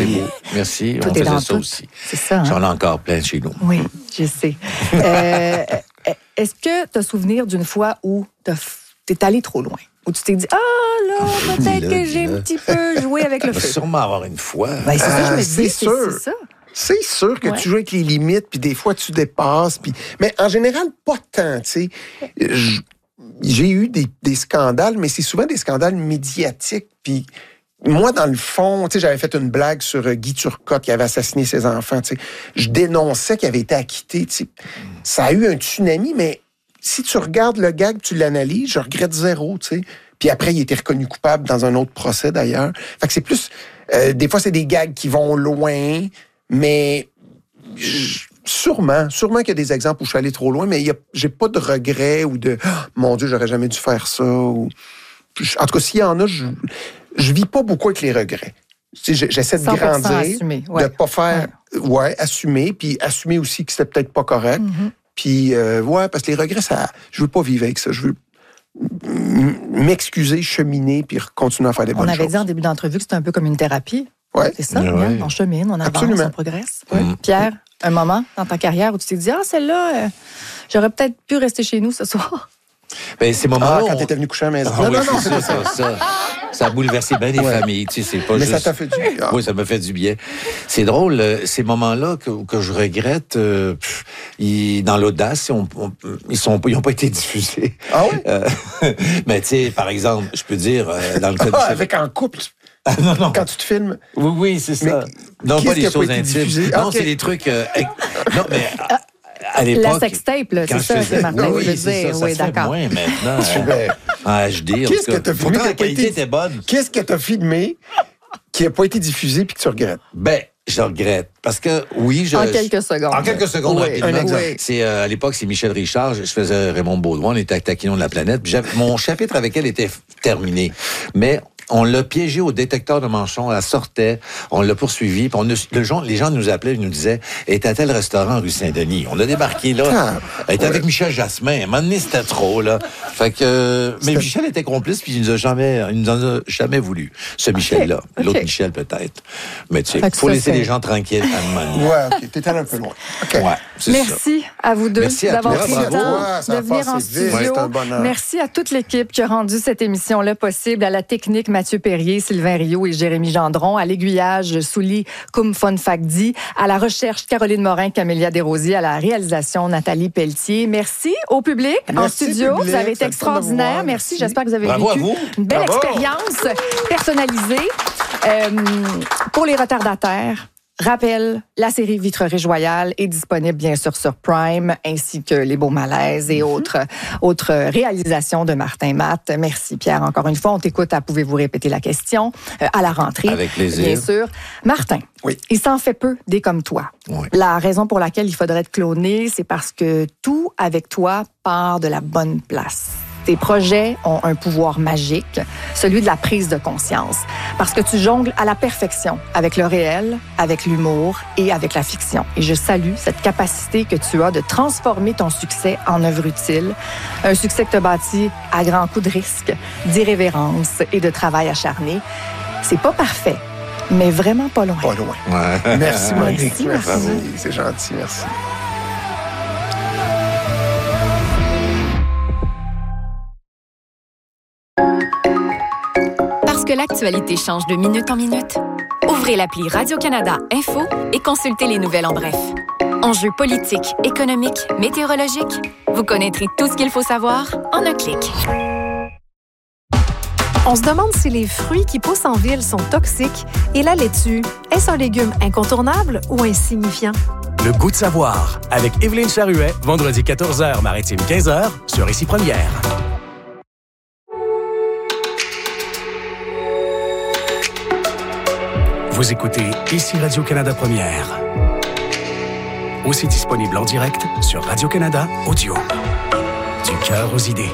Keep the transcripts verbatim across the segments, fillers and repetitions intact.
C'est beau. Merci. Tout on est faisait dans ça tout. aussi. C'est ça. Hein? J'en ai encore plein chez nous. Oui, je sais. euh, est-ce que tu as souvenir d'une fois où tu es allé trop loin? Où tu t'es dit, ah là, peut-être que j'ai un petit peu joué avec le feu. Il va sûrement avoir une fois. Ben, c'est euh, ça, je me dis, c'est sûr. C'est, c'est ça. C'est sûr que ouais. tu joues avec les limites, puis des fois, tu dépasses. Puis... Mais en général, pas tant, tu sais. J'ai eu des, des scandales, mais c'est souvent des scandales médiatiques. Puis moi, dans le fond, tu sais, j'avais fait une blague sur Guy Turcotte qui avait assassiné ses enfants, tu sais. Je dénonçais qu'il avait été acquitté, tu sais. Ça a eu un tsunami, mais si tu regardes le gag, tu l'analyses, je regrette zéro, tu sais. Puis après, il a été reconnu coupable dans un autre procès, d'ailleurs. Fait que c'est plus... Euh, des fois, c'est des gags qui vont loin... Mais sûrement, sûrement qu'il y a des exemples où je suis allé trop loin, mais il y a, j'ai pas de regrets ou de oh, « Mon Dieu, j'aurais jamais dû faire ça ». Ou, en tout cas, s'il y en a, je, je vis pas beaucoup avec les regrets. Tu sais, j'essaie de grandir, assumer, ouais. de pas faire... Ouais. ouais, assumer, puis assumer aussi que c'était peut-être pas correct. Mm-hmm. Puis, euh, ouais, parce que les regrets, ça, je veux pas vivre avec ça. Je veux m'excuser, cheminer, puis continuer à faire des bonnes choses. On avait dit en début d'entrevue que c'était un peu comme une thérapie. Ouais. C'est ça, ouais. hein? On chemine, on avance, Absolument. on progresse. Ouais. Pierre, un moment dans ta carrière où tu t'es dit, ah, celle-là, euh, j'aurais peut-être pu rester chez nous ce soir. Ben, ces moments-là. Ah, quand on... t'étais venu coucher à la maison. Ah, non, oui, non, non, c'est ça, ça, ça. Ça a bouleversé bien des ouais. familles. Tu sais, c'est pas Mais juste... ça t'a fait du bien. Oui, ça m'a fait du bien. C'est drôle, euh, ces moments-là que, que je regrette, euh, pff, ils, dans l'audace, on, on, ils sont, ils n'ont pas été diffusés. Ah oui? Euh, mais tu sais, par exemple, je peux dire, euh, dans le cas ah, de... avec en couple. Ah, non, non. Quand tu te filmes. Oui, oui, c'est ça. Mais non, pas des choses pas intimes. Non, okay. C'est des trucs... Euh, non, mais... À, à l'époque, la sextape, là, c'est ça, faisais... c'est Martin oui, qui veut dire. Ça, oui, ça d'accord. moins maintenant. En H D, Qu'est-ce que t'as filmé? La qualité était bonne. Qu'est-ce que t'as filmé qui n'a pas été diffusé puis que tu regrettes? Ben, je regrette. Parce que, oui, je... En quelques secondes. En quelques secondes, oui, rapidement. Un exemple. C'est, euh, à l'époque, c'est Michel Richard. Je faisais Raymond Baudouin. On était à Taquinon de la planète. Puis mon chapitre avec elle était terminé. Mais... on l'a piégé au détecteur de manchons, elle sortait, on l'a poursuivi, puis on a, le gens, les gens nous appelaient, ils nous disaient, elle était à tel restaurant rue Saint-Denis. On a débarqué là, ah, elle était ouais. avec Michel Jasmin. À un moment donné, c'était trop, là. Fait que, euh, mais Michel était complice, puis il nous a jamais, il nous en a jamais voulu. Ce Michel-là. Okay. Okay. L'autre Michel, peut-être. Mais tu sais, il faut laisser c'est... les gens tranquilles à un moment donné. Ouais, OK, t'étais un peu loin. Okay. Ouais, merci ça. à vous deux merci à d'avoir pris le temps ouais, de venir en studio. Ouais, merci à toute l'équipe qui a rendu cette émission-là possible, à la technique Mathieu Perrier, Sylvain Rio et Jérémy Gendron, à l'aiguillage Souli Koumfon Fakdi, à la recherche Caroline Morin, Camélia Desrosiers, à la réalisation Nathalie Pelletier. Merci au public merci en studio. Public, vous avez été extraordinaire. Merci. merci. J'espère que vous avez Bravo vécu une belle Bravo. expérience personnalisée. Euh, pour les retardataires, rappel, la série Vitrerie Joyale est disponible bien sûr sur Prime, ainsi que Les Beaux Malaises et mm-hmm. autres, autres réalisations de Martin Matt. Merci Pierre, encore une fois. On t'écoute à Pouvez-vous répéter la question euh, à la rentrée. Avec plaisir. Bien sûr. Martin, oui. il s'en fait peu des comme toi. Oui. La raison pour laquelle il faudrait te cloner, c'est parce que tout avec toi part de la bonne place. Tes projets ont un pouvoir magique, celui de la prise de conscience, parce que tu jongles à la perfection avec le réel, avec l'humour et avec la fiction. Et je salue cette capacité que tu as de transformer ton succès en œuvre utile, un succès que tu as bâti à grands coups de risque, d'irrévérence et de travail acharné. C'est pas parfait, mais vraiment pas loin. Pas loin. Ouais. Merci, Monique. Merci, merci. merci. C'est gentil, merci. Parce que l'actualité change de minute en minute, ouvrez l'appli Radio-Canada Info et consultez les nouvelles en bref. Enjeux politiques, économiques, météorologiques, vous connaîtrez tout ce qu'il faut savoir en un clic. On se demande si les fruits qui poussent en ville sont toxiques et la laitue, est-ce un légume incontournable ou insignifiant? Le goût de savoir, avec Évelyne Charuet, vendredi quatorze heures, maritime quinze heures, sur Ici Première. Vous écoutez Ici Radio-Canada Première. Aussi disponible en direct sur Radio-Canada Audio. Du cœur aux idées.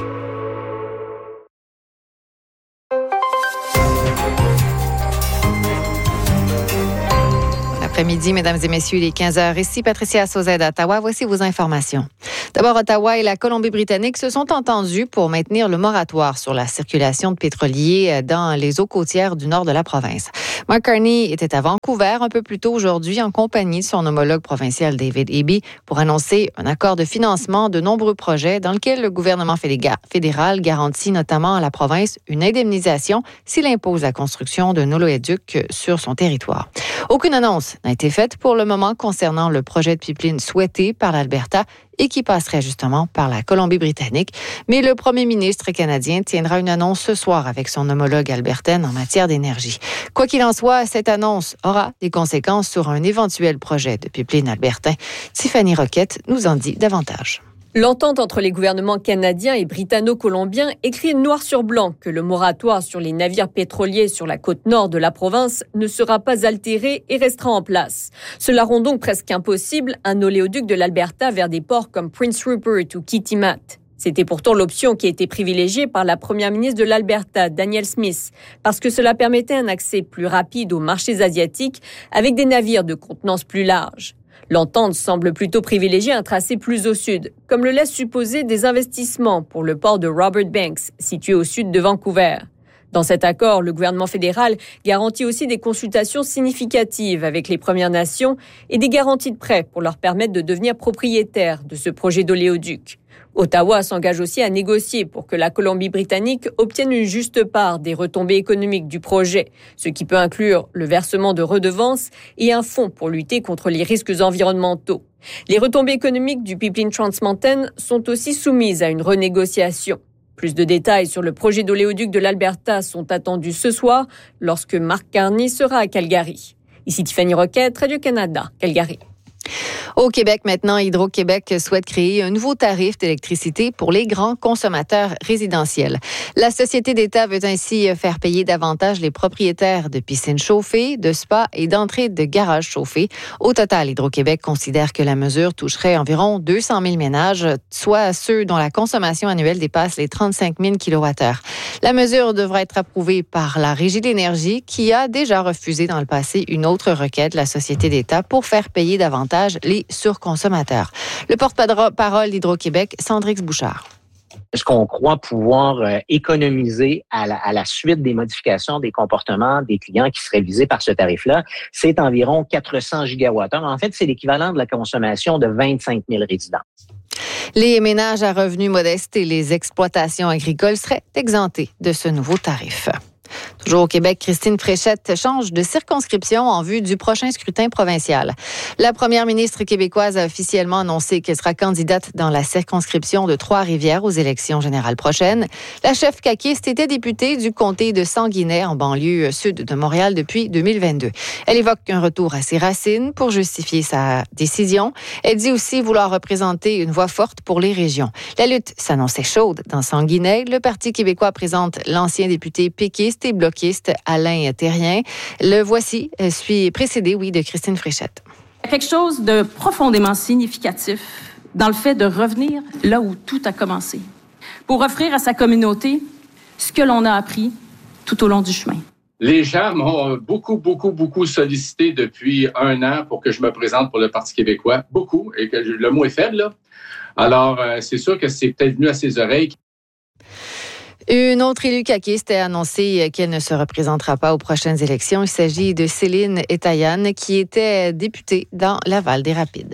après-midi, mesdames et messieurs, il est quinze heures. Ici Patricia Sauzet d'Ottawa. Voici vos informations. D'abord, Ottawa et la Colombie-Britannique se sont entendus pour maintenir le moratoire sur la circulation de pétroliers dans les eaux côtières du nord de la province. Mark Carney était à Vancouver un peu plus tôt aujourd'hui en compagnie de son homologue provincial David Eby pour annoncer un accord de financement de nombreux projets dans lequel le gouvernement fédéral garantit notamment à la province une indemnisation s'il impose la construction d'un oléoduc sur son territoire. Aucune annonce n'a été faite pour le moment concernant le projet de pipeline souhaité par l'Alberta et qui passerait justement par la Colombie-Britannique. Mais le premier ministre canadien tiendra une annonce ce soir avec son homologue albertaine en matière d'énergie. Quoi qu'il en soit, cette annonce aura des conséquences sur un éventuel projet de pipeline albertain. Tiffany Roquette nous en dit davantage. L'entente entre les gouvernements canadiens et britanno-colombiens écrit noir sur blanc que le moratoire sur les navires pétroliers sur la côte nord de la province ne sera pas altéré et restera en place. Cela rend donc presque impossible un oléoduc de l'Alberta vers des ports comme Prince Rupert ou Kitimat. C'était pourtant l'option qui a été privilégiée par la première ministre de l'Alberta, Danielle Smith, parce que cela permettait un accès plus rapide aux marchés asiatiques avec des navires de contenance plus large. L'entente semble plutôt privilégier un tracé plus au sud, comme le laissent supposer des investissements pour le port de Robert Banks, situé au sud de Vancouver. Dans cet accord, le gouvernement fédéral garantit aussi des consultations significatives avec les Premières Nations et des garanties de prêt pour leur permettre de devenir propriétaires de ce projet d'oléoduc. Ottawa s'engage aussi à négocier pour que la Colombie-Britannique obtienne une juste part des retombées économiques du projet, ce qui peut inclure le versement de redevances et un fonds pour lutter contre les risques environnementaux. Les retombées économiques du pipeline Trans Mountain sont aussi soumises à une renégociation. Plus de détails sur le projet d'oléoduc de l'Alberta sont attendus ce soir lorsque Mark Carney sera à Calgary. Ici Tiffany Roquette, Radio-Canada, Calgary. Au Québec, maintenant, Hydro-Québec souhaite créer un nouveau tarif d'électricité pour les grands consommateurs résidentiels. La société d'État veut ainsi faire payer davantage les propriétaires de piscines chauffées, de spas et d'entrées de garages chauffés. Au total, Hydro-Québec considère que la mesure toucherait environ deux cent mille ménages, soit ceux dont la consommation annuelle dépasse les trente-cinq mille kilowattheures. La mesure devra être approuvée par la Régie de l'énergie, qui a déjà refusé dans le passé une autre requête de la société d'État pour faire payer davantage les surconsommateurs. Le porte-parole d'Hydro-Québec, Sandrix Bouchard. Ce qu'on croit pouvoir euh, économiser à la, à la suite des modifications des comportements des clients qui seraient visés par ce tarif-là, c'est environ quatre cents gigawattheures. En fait, c'est l'équivalent de la consommation de vingt-cinq mille résidents. Les ménages à revenus modestes et les exploitations agricoles seraient exemptés de ce nouveau tarif. Toujours au Québec, Christine Fréchette change de circonscription en vue du prochain scrutin provincial. La première ministre québécoise a officiellement annoncé qu'elle sera candidate dans la circonscription de Trois-Rivières aux élections générales prochaines. La chef caquiste était députée du comté de Sanguinet en banlieue sud de Montréal depuis deux mille vingt-deux. Elle évoque un retour à ses racines pour justifier sa décision. Elle dit aussi vouloir représenter une voix forte pour les régions. La lutte s'annonçait chaude dans Sanguinet. Le Parti québécois présente l'ancien député péquiste et bloquiste Alain Terrien. Le voici, suis précédé, oui, de Christine Fréchette. Quelque chose de profondément significatif dans le fait de revenir là où tout a commencé, pour offrir à sa communauté ce que l'on a appris tout au long du chemin. Les gens m'ont beaucoup, beaucoup, beaucoup sollicité depuis un an pour que je me présente pour le Parti québécois. Beaucoup, et que le mot est faible, là. Alors, euh, c'est sûr que c'est peut-être venu à ses oreilles. Une autre élue caquiste a annoncé qu'elle ne se représentera pas aux prochaines élections. Il s'agit de Céline Etayan, qui était députée dans Laval-des-Rapides.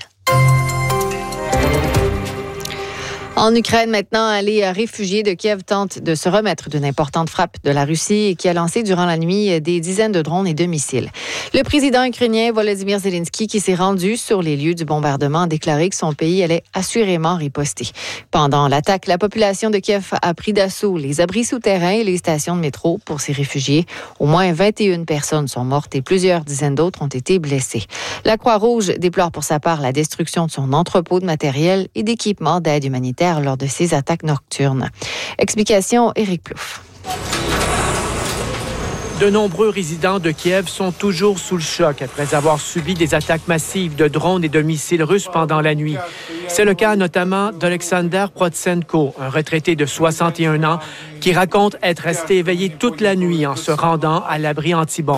En Ukraine, maintenant, les réfugiés de Kiev tentent de se remettre d'une importante frappe de la Russie qui a lancé durant la nuit des dizaines de drones et de missiles. Le président ukrainien Volodymyr Zelensky, qui s'est rendu sur les lieux du bombardement, a déclaré que son pays allait assurément riposter. Pendant l'attaque, la population de Kiev a pris d'assaut les abris souterrains et les stations de métro pour ces réfugiés. Au moins vingt et une personnes sont mortes et plusieurs dizaines d'autres ont été blessées. La Croix-Rouge déplore pour sa part la destruction de son entrepôt de matériel et d'équipements d'aide humanitaire lors de ces attaques nocturnes. Explication, Éric Plouffe. De nombreux résidents de Kiev sont toujours sous le choc après avoir subi des attaques massives de drones et de missiles russes pendant la nuit. C'est le cas notamment d'Alexander Protsenko, un retraité de soixante et un ans, qui raconte être resté éveillé toute la nuit en se rendant à l'abri anti-bombe.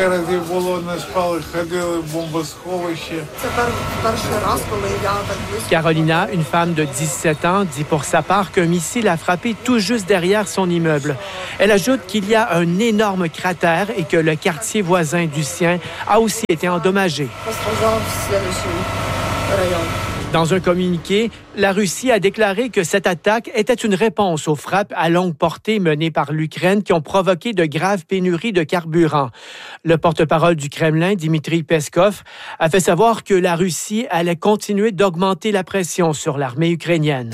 Carolina, une femme de dix-sept ans, dit pour sa part qu'un missile a frappé tout juste derrière son immeuble. Elle ajoute qu'il y a un énorme cratère et que le quartier voisin du sien a aussi été endommagé. Dans un communiqué, la Russie a déclaré que cette attaque était une réponse aux frappes à longue portée menées par l'Ukraine qui ont provoqué de graves pénuries de carburant. Le porte-parole du Kremlin, Dmitri Peskov, a fait savoir que la Russie allait continuer d'augmenter la pression sur l'armée ukrainienne.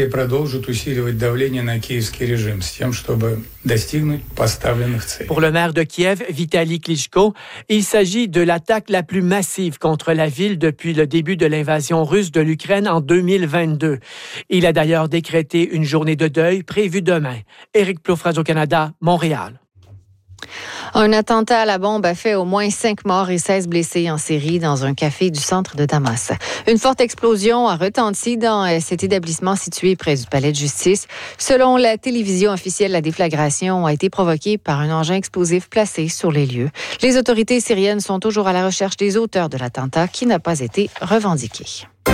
Pour le maire de Kiev, Vitaly Klitschko, il s'agit de l'attaque la plus massive contre la ville depuis le début de l'invasion russe de l'Ukraine en deux mille vingt-deux. Il a d'ailleurs décrété une journée de deuil prévue demain. Éric Plouffe, Radio-Canada, Montréal. Un attentat à la bombe a fait au moins cinq morts et seize blessés en série dans un café du centre de Damas. Une forte explosion a retenti dans cet établissement situé près du palais de justice. Selon la télévision officielle, la déflagration a été provoquée par un engin explosif placé sur les lieux. Les autorités syriennes sont toujours à la recherche des auteurs de l'attentat qui n'a pas été revendiqué.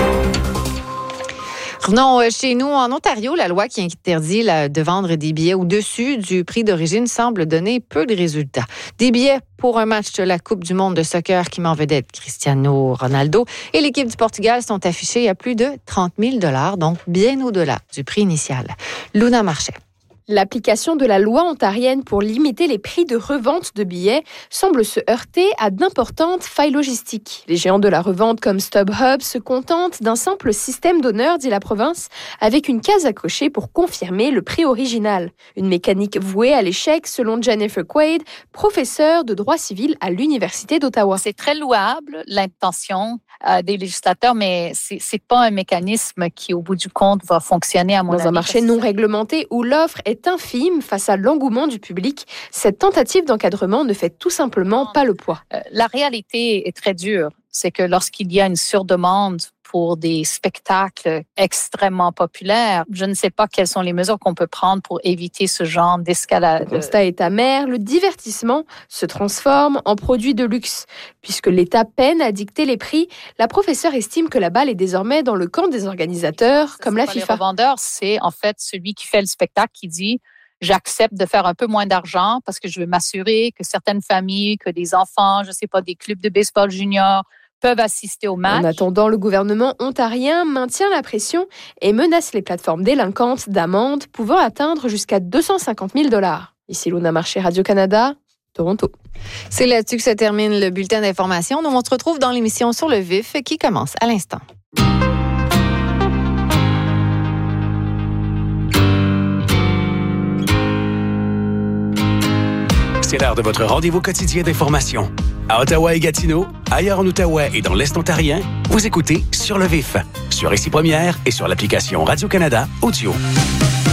Revenons chez nous. En Ontario, la loi qui interdit la, de vendre des billets au-dessus du prix d'origine semble donner peu de résultats. Des billets pour un match de la Coupe du monde de soccer qui met en vedette Cristiano Ronaldo et l'équipe du Portugal sont affichés à plus de trente mille dollars, donc bien au-delà du prix initial. Luna Marchais. L'application de la loi ontarienne pour limiter les prix de revente de billets semble se heurter à d'importantes failles logistiques. Les géants de la revente comme StubHub se contentent d'un simple système d'honneur, dit la province, avec une case à cocher pour confirmer le prix original. Une mécanique vouée à l'échec, selon Jennifer Quaid, professeure de droit civil à l'Université d'Ottawa. C'est très louable, l'intention euh, des législateurs, mais c'est, c'est pas un mécanisme qui, au bout du compte, va fonctionner à mon avis. Dans un marché non réglementé où l'offre est infime face à l'engouement du public, cette tentative d'encadrement ne fait tout simplement pas le poids. Euh, la réalité est très dure. C'est que lorsqu'il y a une surdemande pour des spectacles extrêmement populaires, je ne sais pas quelles sont les mesures qu'on peut prendre pour éviter ce genre d'escalade. Le constat est amer, le divertissement se transforme en produit de luxe. Puisque l'État peine à dicter les prix, la professeure estime que la balle est désormais dans le camp des organisateurs, c'est comme la pas FIFA. Les revendeurs, c'est en fait celui qui fait le spectacle qui dit « J'accepte de faire un peu moins d'argent parce que je veux m'assurer que certaines familles, que des enfants, je ne sais pas, des clubs de baseball junior peuvent assister au match. » En attendant, le gouvernement ontarien maintient la pression et menace les plateformes délinquantes d'amendes pouvant atteindre jusqu'à deux cent cinquante mille dollars. Ici Luna Marchais, Radio-Canada, Toronto. C'est là-dessus que se termine le bulletin d'information. Nous, on se retrouve dans l'émission Sur le vif qui commence à l'instant. C'est l'heure de votre rendez-vous quotidien d'information. À Ottawa et Gatineau, ailleurs en Outaouais et dans l'Est ontarien, vous écoutez Sur le vif, sur Ici Première et sur l'application Radio-Canada Audio.